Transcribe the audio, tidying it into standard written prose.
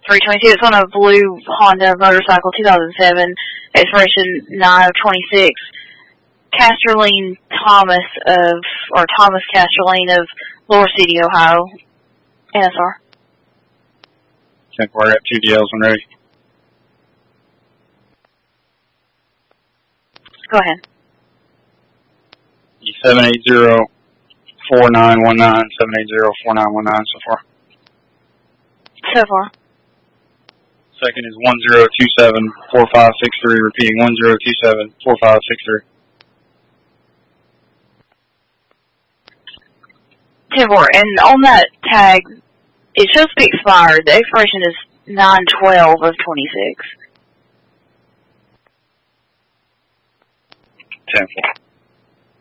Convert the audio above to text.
322. It's on a blue Honda motorcycle, 2007, expiration 9/26. Casterline Thomas Thomas Casterline of Lower City, Ohio. NSR. 10-4, I got 2 DLs when ready. Go ahead. 780-4919, 780-4919 so far. So far. Second is 1027-4563, repeating 1027-4563. 10-4. And on that tag, it shows to be expired. The expiration is 9/12/26. 10-4.